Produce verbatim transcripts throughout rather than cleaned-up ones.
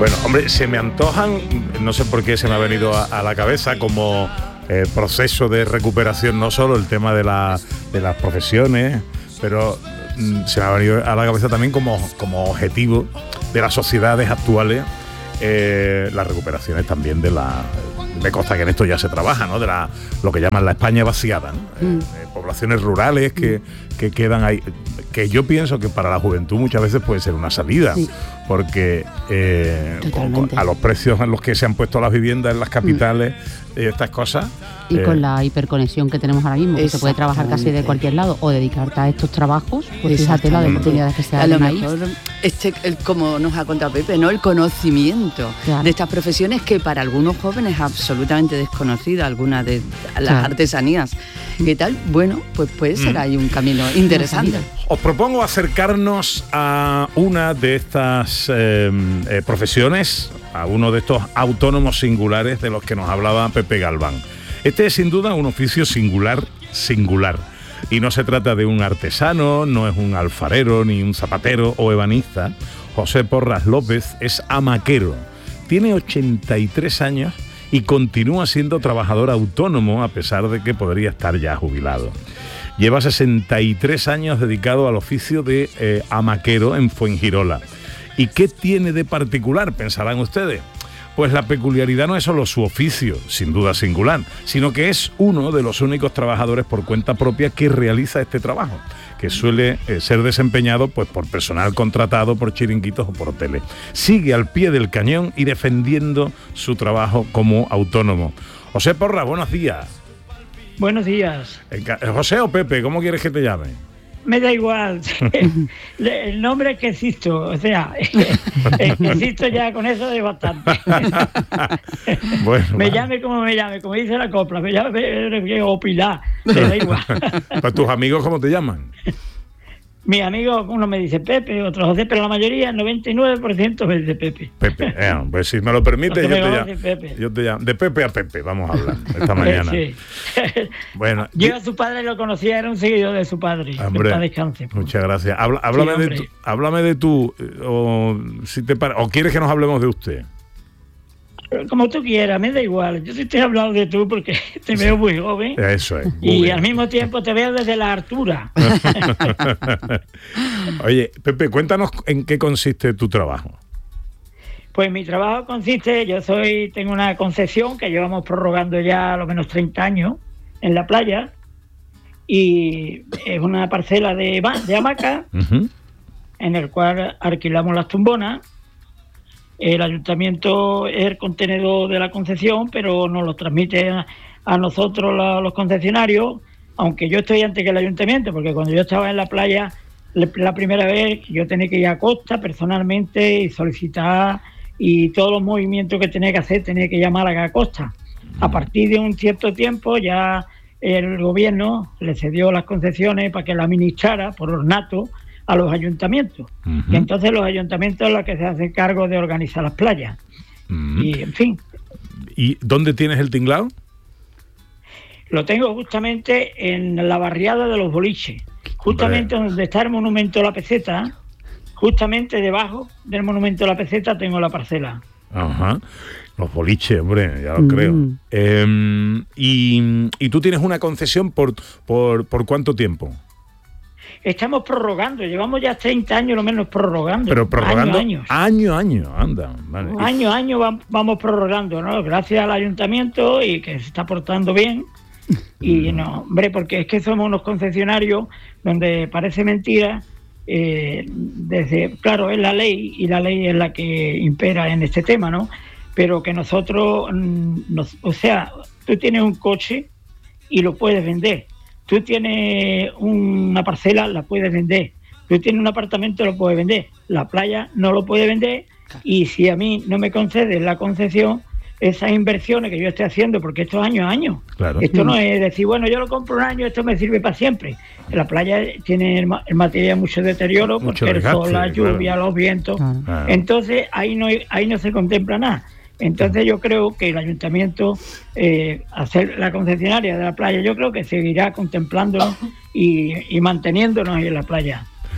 Bueno, hombre, se me antojan, no sé por qué se me ha venido a, a la cabeza como eh, proceso de recuperación, no solo el tema de, la, de las profesiones, pero mm, se me ha venido a la cabeza también como, como objetivo de las sociedades actuales, eh, las recuperaciones también de la... Me consta que en esto ya se trabaja, ¿no? De la, lo que llaman la España vaciada, ¿no? Mm. Eh, eh, poblaciones rurales que, mm. que quedan ahí, que yo pienso que para la juventud muchas veces puede ser una salida, sí. porque eh, con, a los precios en los que se han puesto las viviendas en las capitales, mm. eh, estas cosas... Y eh, con la hiperconexión que tenemos ahora mismo, que se puede trabajar casi de cualquier lado o dedicarte a estos trabajos, pues fíjate la de oportunidades que se dan. A lo mejor, este, el, como nos ha contado Pepe, ¿no? El conocimiento claro. de estas profesiones que para algunos jóvenes es absolutamente desconocida, algunas de las claro. artesanías. ¿Qué tal? Bueno, pues puede ser mm. ahí un camino interesante. Os propongo acercarnos a una de estas eh, eh, profesiones, a uno de estos autónomos singulares de los que nos hablaba Pepe Galván. Este es sin duda un oficio singular, singular. Y no se trata de un artesano, no es un alfarero, ni un zapatero o ebanista. José Porras López es hamaquero. Tiene ochenta y tres años y continúa siendo trabajador autónomo a pesar de que podría estar ya jubilado. Lleva sesenta y tres años dedicado al oficio de eh, hamaquero en Fuengirola. ¿Y qué tiene de particular, pensarán ustedes? Pues la peculiaridad no es solo su oficio, sin duda singular, sino que es uno de los únicos trabajadores por cuenta propia que realiza este trabajo, que suele eh, ser desempeñado pues, por personal contratado, por chiringuitos o por hoteles. Sigue al pie del cañón y defendiendo su trabajo como autónomo. José Porras, buenos días. Buenos días. José o Pepe, ¿cómo quieres que te llame? Me da igual. El nombre es que existo, o sea, el que existo ya con eso es bastante. Bueno, me bueno. llame como me llame, como dice la copla, me llame o Pilar, me da igual. ¿Para tus amigos cómo te llaman? Mis amigos, uno me dice Pepe, otro José, pero la mayoría, el noventa y nueve por ciento me dice Pepe. Pepe, eh, pues si me lo permite, yo te, llamo, Pepe. yo te llamo. De Pepe a Pepe, vamos a hablar esta mañana. Sí. Bueno, yo a su padre lo conocía, era un seguidor de su padre. Hombre, que descanse, muchas gracias. Habla, háblame, sí, de tu, háblame de tú, o, si te para, o quieres que nos hablemos de usted. Como tú quieras, me da igual. Yo sí te he hablado de tú porque te veo muy joven. Eso es. Y bien. Al mismo tiempo te veo desde la altura. Oye, Pepe, cuéntanos en qué consiste tu trabajo. Pues mi trabajo consiste, yo soy, tengo una concesión que llevamos prorrogando ya a lo menos treinta años en la playa. Y es una parcela de, de hamaca, uh-huh. en el cual alquilamos las tumbonas. El ayuntamiento es el contenedor de la concesión, pero nos lo transmite a, a nosotros la, los concesionarios, aunque yo estoy antes que el ayuntamiento, porque cuando yo estaba en la playa, la primera vez yo tenía que ir a costa personalmente y solicitar, y todos los movimientos que tenía que hacer tenía que llamar a la costa. A partir de un cierto tiempo ya el gobierno le cedió las concesiones para que la administrara por ornato a los ayuntamientos. Uh-huh. Y entonces los ayuntamientos son los que se hacen cargo de organizar las playas. Uh-huh. Y en fin. ¿Y dónde tienes el tinglado? Lo tengo justamente en la barriada de los Boliches, justamente Hombre. donde está el monumento a la peseta, justamente debajo del monumento a la peseta tengo la parcela. Ajá. Los Boliches, hombre, ya lo mm. creo. Eh, y, ¿Y tú tienes una concesión por, por, por cuánto tiempo? Estamos prorrogando, llevamos ya treinta años lo menos prorrogando. Pero prorrogando año, año, año, anda. Vale. Año a año vamos prorrogando, ¿no? Gracias al ayuntamiento y que se está portando bien. Y no, hombre, porque es que somos unos concesionarios donde parece mentira, eh, desde, claro, es la ley y la ley es la que impera en este tema, ¿no? Pero que nosotros, nos, o sea, tú tienes un coche y lo puedes vender. Tú tienes una parcela, la puedes vender. Tú tienes un apartamento, lo puedes vender. La playa no lo puedes vender. Y si a mí no me concedes la concesión, esas inversiones que yo estoy haciendo, porque esto es año a año. Claro. Esto no es decir, bueno, yo lo compro un año, esto me sirve para siempre. La playa tiene el, el material mucho deterioro, mucho porque desgaste, el sol, la lluvia, claro. los vientos. Claro. Entonces, ahí no, ahí no se contempla nada. Entonces yo creo que el ayuntamiento, eh, hacer la concesionaria de la playa, yo creo que seguirá contemplándolo y, y manteniéndonos en la playa.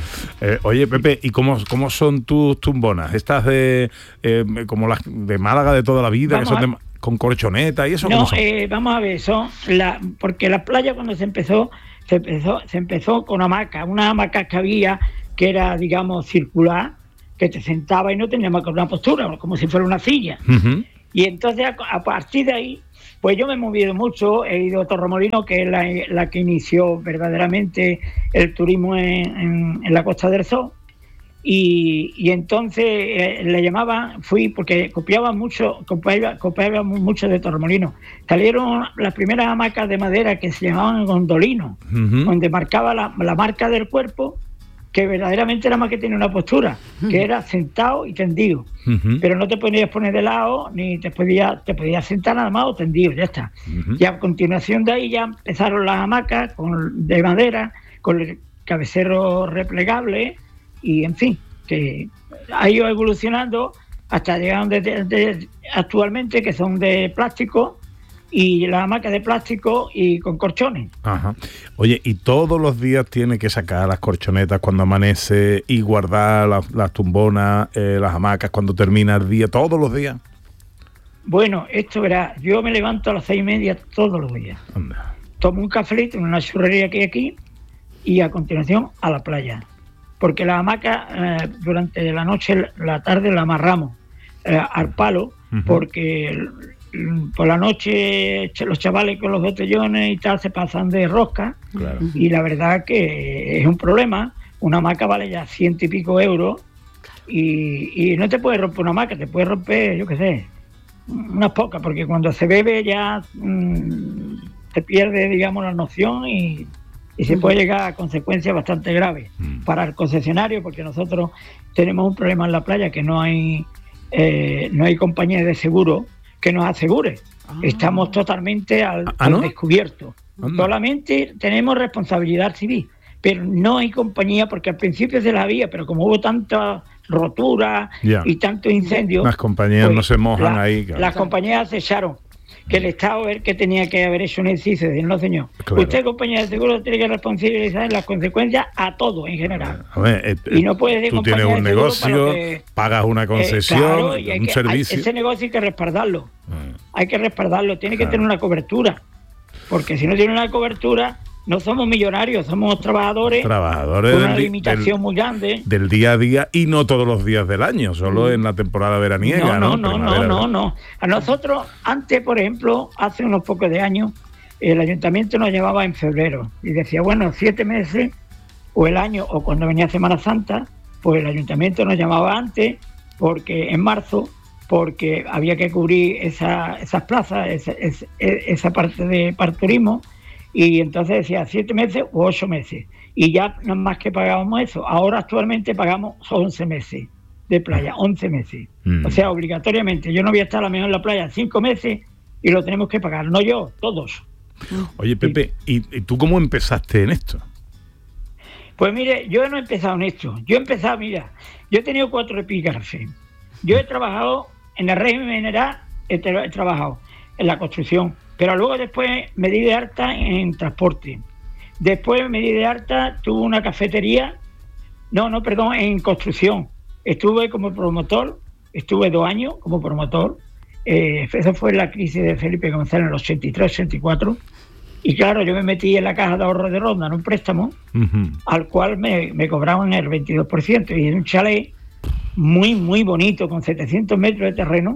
Eh, oye, Pepe, ¿y cómo, cómo son tus tumbonas? Estas de eh, como las de Málaga de toda la vida, vamos que son de, con colchoneta y eso. No, son? Eh, vamos a ver, son la, porque la playa cuando se empezó, se empezó, se empezó con hamaca, una hamaca que había que era, digamos, circular, que te sentaba y no tenía más que una postura, como si fuera una silla. Uh-huh. Y entonces a, a partir de ahí, pues yo me he movido mucho, he ido a Torremolinos, que es la, la que inició verdaderamente el turismo en, en, en la Costa del Sol, y, y entonces eh, le llamaba, fui, porque copiaba mucho, copiaba, copiaba mucho de Torremolinos. Salieron las primeras hamacas de madera que se llamaban gondolinos, uh-huh. donde marcaba la, la marca del cuerpo, que verdaderamente era más que tenía una postura, uh-huh. que era sentado y tendido. Uh-huh. Pero no te podías poner de lado, ni te podías, te podías sentar nada más o tendido, ya está. Uh-huh. Y a continuación de ahí ya empezaron las hamacas con, de madera, con el cabecero replegable, y en fin, que ha ido evolucionando hasta llegar de, de, de, actualmente, que son de plástico, y la hamaca de plástico y con colchones. Ajá. Oye, ¿y todos los días tiene que sacar las colchonetas cuando amanece y guardar las, las tumbonas, eh, las hamacas cuando termina el día, todos los días? Bueno, esto verá, yo me levanto a las seis y media todos los días. Anda. Tomo un cafelito en una churrería que hay aquí y a continuación a la playa. Porque la hamaca eh, durante la noche, la tarde la amarramos eh, al palo, uh-huh. porque por la noche los chavales con los botellones y tal se pasan de rosca, claro. Y la verdad que es un problema. Una hamaca vale ya ciento y pico euros y, y no te puedes romper una hamaca, te puedes romper, yo qué sé, unas pocas, porque cuando se bebe ya mmm, te pierde, digamos, la noción y, y se puede llegar a consecuencias bastante graves mm. para el concesionario, porque nosotros tenemos un problema en la playa, que no hay eh, no hay compañía de seguro que nos asegure. Ah. Estamos totalmente al, ¿Ah, no? al descubierto. Anda. Solamente tenemos responsabilidad civil, pero no hay compañía, porque al principio se la había, pero como hubo tanta rotura yeah. y tanto incendio, las compañías pues, no se mojan la, ahí. Claro. Las compañías cesaron. Que el Estado es el que tenía que haber hecho un inciso, decir, no señor, claro. Usted, compañía de seguro, tiene que responsabilizar las consecuencias a todos en general. A ver, eh, y no puede decir, tú tienes un negocio, que, pagas una concesión, eh, claro, y hay un que, servicio. Hay, ese negocio hay que respaldarlo, ah. hay que respaldarlo, tiene claro. que tener una cobertura, porque si no tiene una cobertura, no somos millonarios, somos trabajadores, trabajadores con una del, limitación del, muy grande. Del día a día, y no todos los días del año, solo mm. en la temporada veraniega. No, no, no, no, no, no, no. A nosotros, antes, por ejemplo, hace unos pocos de años, el ayuntamiento nos llevaba en febrero y decía, bueno, siete meses, o el año, o cuando venía Semana Santa, pues el ayuntamiento nos llamaba antes, porque en marzo, porque había que cubrir esa, esas plazas, esa, esa, esa parte de parturismo. Y entonces decía siete meses u ocho meses. Y ya no más que pagábamos eso. Ahora actualmente pagamos once meses de playa, once meses. Mm. O sea, obligatoriamente. Yo no voy a estar a lo mejor en la playa cinco meses y lo tenemos que pagar. No yo, todos. Oye, Pepe, ¿y, y tú cómo empezaste en esto? Pues mire, yo no he empezado en esto. Yo he empezado, mira, yo he tenido cuatro epígrafes. Yo he trabajado en el régimen general, he, tra- he trabajado en la construcción. Pero luego después me di de alta en transporte. Después me di de alta, tuve una cafetería, no, no, perdón, en construcción. Estuve como promotor, estuve dos años como promotor. Eh, eso fue la crisis de Felipe González en el ochenta y tres ochenta y cuatro. Y claro, yo me metí en la caja de ahorro de Ronda en un préstamo, uh-huh. al cual me, me cobraban el veintidós por ciento. Y en un chalet muy, muy bonito, con setecientos metros de terreno.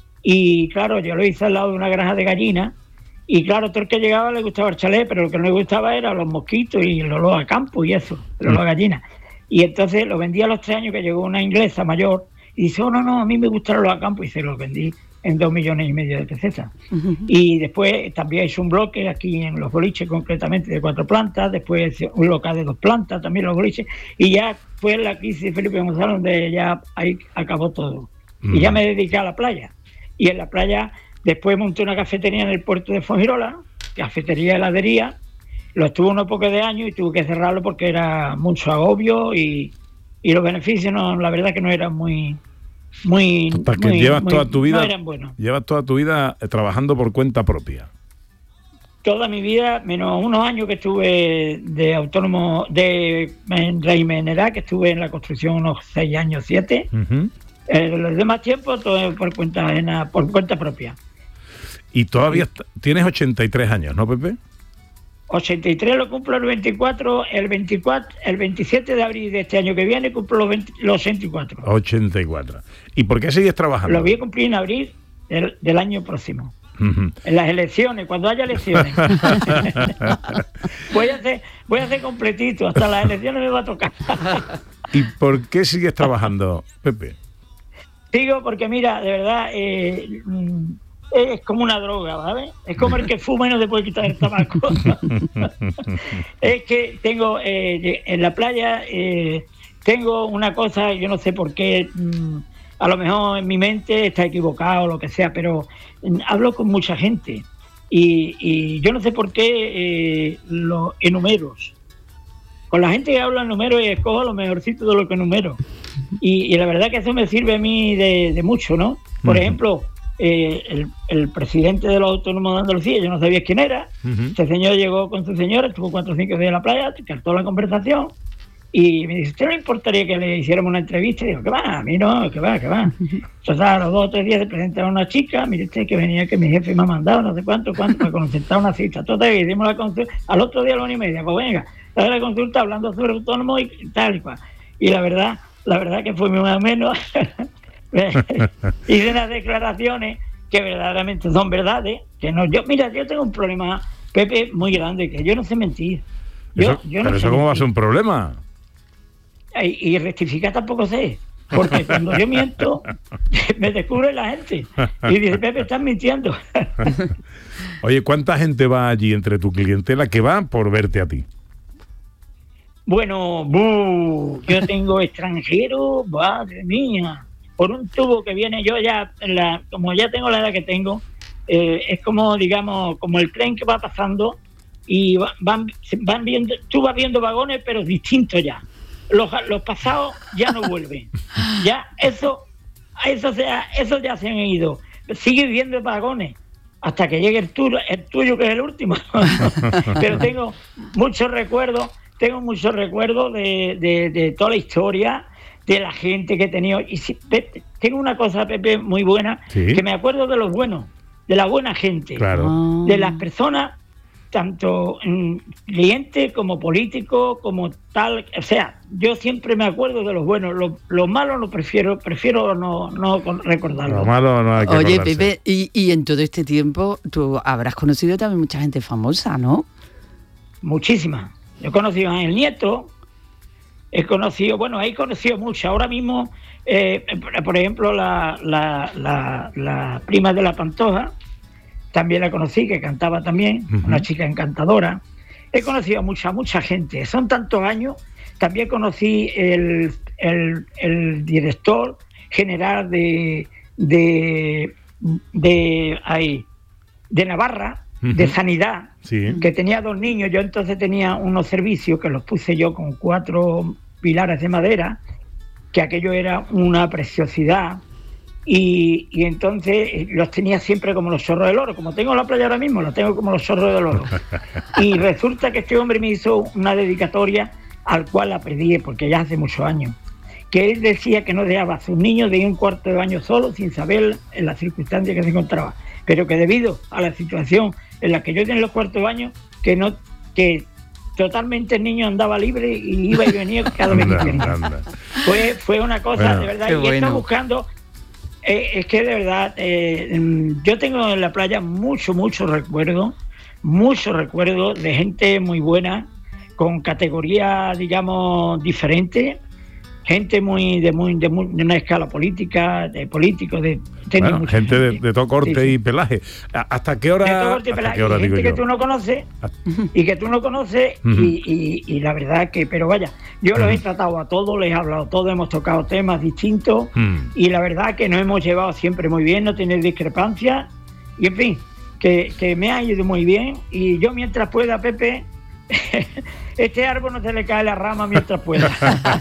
Y claro, yo lo hice al lado de una granja de gallinas. Y claro, todo el que llegaba le gustaba el chalet, pero lo que no le gustaba eran los mosquitos y el olor a campo y eso, el olor a gallina. Y entonces lo vendí a los tres años, que llegó una inglesa mayor y dice, oh, no, no, a mí me gusta el olor a campo, y se los vendí en dos millones y medio de pesetas. Uh-huh. Y después también hice un bloque aquí en Los Boliches, concretamente de cuatro plantas, después un local de dos plantas, también Los Boliches, y ya fue la crisis de Felipe González donde ya ahí acabó todo. Uh-huh. Y ya me dediqué a la playa. Y en la playa... Después monté una cafetería en el puerto de Fuengirola, cafetería heladería, lo estuve unos pocos de años y tuve que cerrarlo porque era mucho agobio y, y los beneficios, no, la verdad que no eran muy... muy, Total, que muy llevas muy, toda tu vida, no eran buenos. Llevas toda tu vida trabajando por cuenta propia. toda mi vida, menos unos años que estuve de autónomo, de en régimen general, que estuve en la construcción unos seis años, siete. Uh-huh. Eh, los demás tiempos, todo por cuenta ajena, por cuenta propia. Y todavía sí. Tienes ochenta y tres años, ¿no, Pepe? ochenta y tres lo cumplo el veinticuatro, el veinticuatro, el veintisiete de abril de este año que viene cumplo los, veinte, los ochenta y cuatro. ochenta y cuatro. ¿Y por qué sigues trabajando? Lo voy a cumplir en abril del, del año próximo. Uh-huh. En las elecciones, cuando haya elecciones. voy a hacer, voy a hacer completito, hasta las elecciones me va a tocar. ¿Y por qué sigues trabajando, Pepe? Sigo porque mira, de verdad, eh, es como una droga, ¿vale? Es como el que fuma y no te puede quitar el tabaco. Es que tengo eh, en la playa, eh, tengo una cosa, yo no sé por qué, mmm, a lo mejor en mi mente está equivocado o lo que sea, pero mmm, hablo con mucha gente y, y yo no sé por qué eh, los enumeros. Con la gente que habla en números y escojo lo mejorcito de lo que enumero. Y, y la verdad que eso me sirve a mí de, de mucho, ¿no? Por uh-huh. ejemplo, eh, el, el presidente de los autónomos de Andalucía, yo no sabía quién era. Uh-huh. Este señor llegó con su señora, estuvo cuatro o cinco días en la playa, cartó la conversación y me dice, ¿usted no le importaría que le hiciéramos una entrevista? Y digo, ¿qué va? A mí no, ¿qué va? ¿Qué va? Entonces a los dos o tres días se presentaron una chica, mire usted que venía que mi jefe me ha mandado, no sé cuánto, cuánto, para concertar una cita. Entonces hicimos la consulta, al otro día a la una y media, pues venga, dale la consulta hablando sobre autónomo y tal y cual. Y la verdad, la verdad que fue muy más o menos. Hice unas declaraciones que verdaderamente son verdades, que no, yo, mira, yo tengo un problema, Pepe, muy grande, que yo no sé mentir. Yo, eso, yo no pero sé eso cómo mentir. va a ser un problema. Y, y rectificar tampoco sé, porque cuando yo miento, me descubre la gente y dice, Pepe, estás mintiendo. Oye, ¿cuánta gente va allí entre tu clientela que va por verte a ti? Bueno, buh, yo tengo extranjeros, madre mía, por un tubo que viene, yo ya, la, como ya tengo la edad que tengo, eh, es como, digamos, como el tren que va pasando y va, van, van viendo, tú vas viendo vagones, pero distintos ya. Los, los pasados ya no vuelven. Ya, eso, eso, sea, eso ya se han ido. Sigue viendo vagones hasta que llegue el, tuyo, el tuyo, que es el último. Pero tengo muchos recuerdos. Tengo muchos recuerdos de, de, de toda la historia, de la gente que he tenido. Y si, Pepe, tengo una cosa, Pepe, muy buena, ¿sí? Que me acuerdo de los buenos, de la buena gente, claro. De las personas, tanto mm, clientes como políticos, como tal. O sea, yo siempre me acuerdo de los buenos. Los lo malos no prefiero, prefiero no, no recordarlo. Lo malo no hay que Oye, acordarse. Pepe, y, y en todo este tiempo tú habrás conocido también mucha gente famosa, ¿no? Muchísimas. Yo he conocido a Ángel Nieto, he conocido, bueno, he conocido mucho. Ahora mismo, eh, por ejemplo, la, la, la, la prima de la Pantoja, también la conocí, que cantaba también, uh-huh. Una chica encantadora. He conocido a mucha, mucha gente. Son tantos años. También conocí el, el, el director general de, de, de, ahí, de Navarra, uh-huh. De Sanidad, sí. Que tenía dos niños. Yo entonces tenía unos servicios que los puse yo con cuatro pilares de madera, que aquello era una preciosidad. Y, y entonces los tenía siempre como los zorros del oro. Como tengo la playa ahora mismo, los tengo como los zorros del oro. Y resulta que este hombre me hizo una dedicatoria al cual la pedí, porque ya hace muchos años, que él decía que no dejaba a sus niños de ir un cuarto de baño solo sin saber en las circunstancias que se encontraba, pero que debido a la situación en la que yo tenía los cuartos de baño, que no que totalmente el niño andaba libre y iba y venía cada vez que quería. Fue, fue una cosa, bueno, de verdad, y bueno. Está buscando. Eh, es que de verdad, eh, yo tengo en la playa mucho, mucho recuerdo, mucho recuerdo de gente muy buena, con categorías, digamos, diferentes, gente muy de muy de, muy, de una escala política, de políticos, de bueno, gente, gente. De, de todo corte sí, sí. Y pelaje. ¿Hasta qué hora? De todo corte y pelaje. Qué hora, y gente que yo? Tú no conoces y que tú no conoces uh-huh. y, y, y la verdad que, pero vaya, yo uh-huh. los he tratado a todos, les he hablado a todos, hemos tocado temas distintos uh-huh. y la verdad que nos hemos llevado siempre muy bien, no tener discrepancias y en fin, que, que me ha ido muy bien y yo mientras pueda, Pepe, este árbol no se le cae la rama mientras pueda.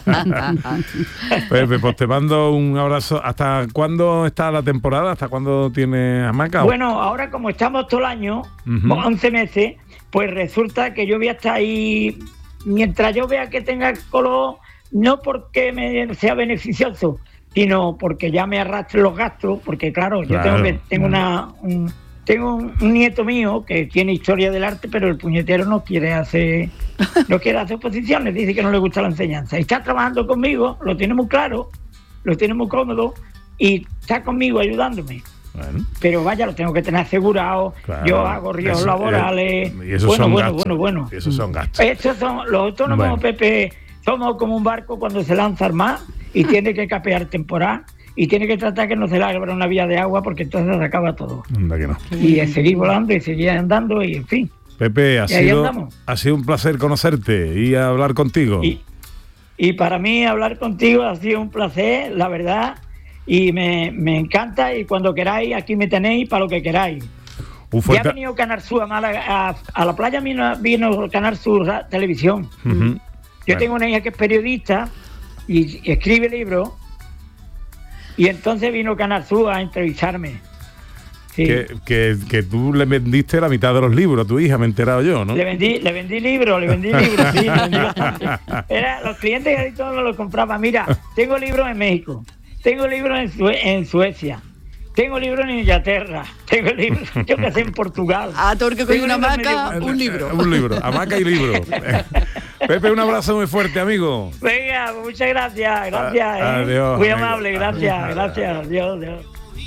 Pepe, pues te mando un abrazo. ¿Hasta cuándo está la temporada? ¿Hasta cuándo tiene hamaca? Bueno, ahora como estamos todo el año, uh-huh. once meses, pues resulta que yo voy a estar ahí, mientras yo vea que tenga color, no porque me sea beneficioso, sino porque ya me arrastre los gastos, porque claro, claro. yo tengo que tengo una un, tengo un, un nieto mío que tiene historia del arte, pero el puñetero no quiere hacer no quiere hacer oposiciones, dice que no le gusta la enseñanza. Y está trabajando conmigo, lo tiene muy claro, lo tiene muy cómodo y está conmigo ayudándome. Bueno. Pero vaya, lo tengo que tener asegurado. Claro, yo hago ríos laborales. Eh, y esos bueno, son bueno, gastos. bueno, bueno. Y esos son gastos. Estos son los autónomos, bueno. Pepe, somos como un barco cuando se lanza al mar y tiene que capear temporal y tiene que tratar que no se le abra una vía de agua porque entonces se acaba todo. Anda que no. Y seguir volando y seguir andando y en fin. Pepe, ha sido, ha sido un placer conocerte y hablar contigo. Y, y para mí hablar contigo ha sido un placer, la verdad, y me, me encanta y cuando queráis aquí me tenéis para lo que queráis. Ya ha venido Canal Sur a, Málaga, a, a la playa vino, vino Canal Sur Televisión. Uh-huh. Yo bueno. tengo una hija que es periodista y, y escribe libros y entonces vino Canal Sur a entrevistarme. Sí. Que, que, que tú le vendiste la mitad de los libros a tu hija, me he enterado yo, ¿no? Le vendí, le vendí libros, le vendí libros, sí, le vendí bastante. Era, los clientes casi todos me los compraban. Mira, tengo libros en México, tengo libros en, Sue- en Suecia, tengo libros en Inglaterra, tengo libros, yo que sé, en Portugal. Ah, todo el que coge una hamaca, un libro. Un libro, hamaca y libro. Pepe, un abrazo muy fuerte, amigo. Venga, muchas gracias, gracias. A, eh. Adiós. Muy amigo. amable, gracias, adiós. gracias, adiós, adiós.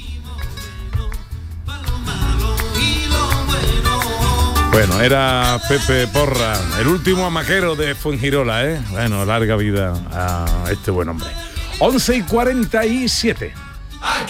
Bueno, era Pepe Porra, el último hamaquero de Fuengirola, ¿eh? Bueno, larga vida a este buen hombre. once y cuarenta y siete.